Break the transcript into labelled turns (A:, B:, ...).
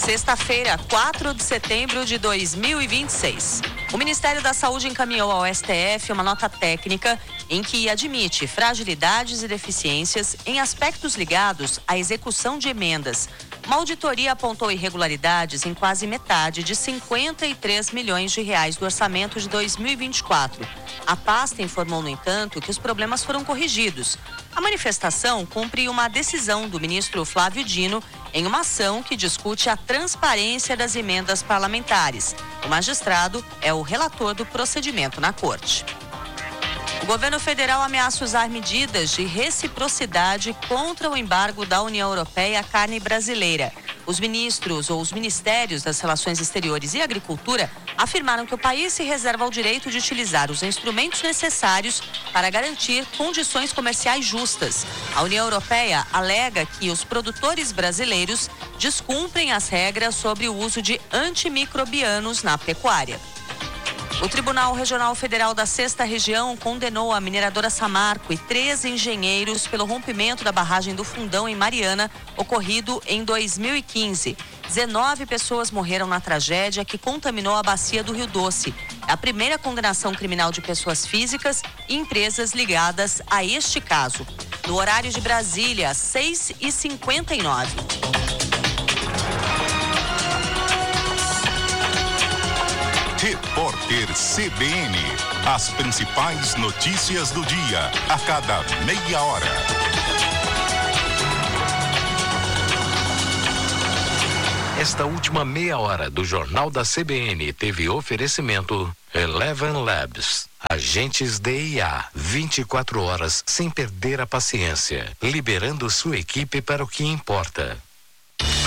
A: Sexta-feira, 4 de setembro de 2026. O Ministério da Saúde encaminhou ao STF uma nota técnica em que admite fragilidades e deficiências em aspectos ligados à execução de emendas. Uma auditoria apontou irregularidades em quase metade de 53 milhões de reais do orçamento de 2024. A pasta informou, no entanto, que os problemas foram corrigidos. A manifestação cumpre uma decisão do ministro Flávio Dino em uma ação que discute a transparência das emendas parlamentares. O magistrado é o relator do procedimento na corte. O governo federal ameaça usar medidas de reciprocidade contra o embargo da União Europeia à carne brasileira. Os ministérios das Relações Exteriores e Agricultura afirmaram que o país se reserva o direito de utilizar os instrumentos necessários para garantir condições comerciais justas. A União Europeia alega que os produtores brasileiros descumprem as regras sobre o uso de antimicrobianos na pecuária. O Tribunal Regional Federal da 6ª Região condenou a mineradora Samarco e 13 engenheiros pelo rompimento da barragem do Fundão em Mariana, ocorrido em 2015. 19 pessoas morreram na tragédia que contaminou a bacia do Rio Doce. É a primeira condenação criminal de pessoas físicas e empresas ligadas a este caso. No horário de Brasília, 6h59.
B: Repórter CBN. As principais notícias do dia, a cada meia hora.
C: Esta última meia hora do Jornal da CBN teve oferecimento Eleven Labs. Agentes DIA, 24 horas sem perder a paciência, liberando sua equipe para o que importa.